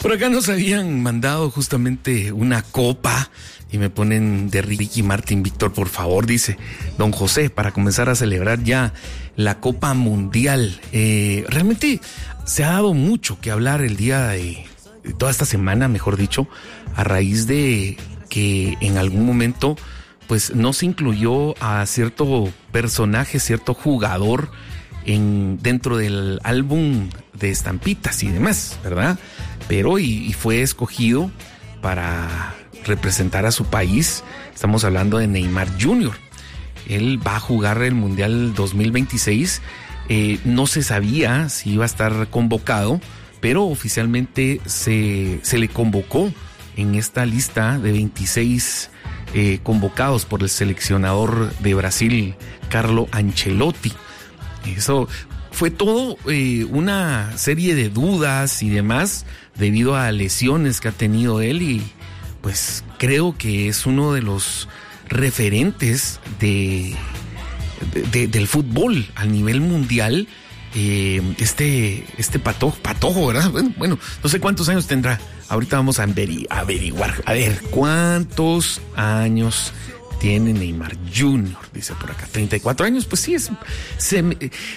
Por acá nos habían mandado justamente una copa y me ponen de Ricky Martin. Víctor, por favor, dice don José, para comenzar a celebrar ya la Copa Mundial. Realmente se ha dado mucho que hablar el día de toda esta semana, mejor dicho, a raíz de que en algún momento pues no se incluyó a cierto personaje, cierto jugador dentro del álbum de estampitas y demás, ¿verdad? Pero y fue escogido para representar a su país. Estamos hablando de Neymar Jr. Él va a jugar el Mundial 2026. No se sabía si iba a estar convocado, pero oficialmente se le convocó en esta lista de 26 convocados por el seleccionador de Brasil, Carlo Ancelotti. Eso fue todo una serie de dudas y demás debido a lesiones que ha tenido él, y pues creo que es uno de los referentes del fútbol a nivel mundial. Este patojo, ¿verdad? Bueno, no sé cuántos años tendrá. Ahorita vamos a averiguar. A ver, ¿cuántos años tiene Neymar Jr.? Dice por acá, 34 años. Pues sí,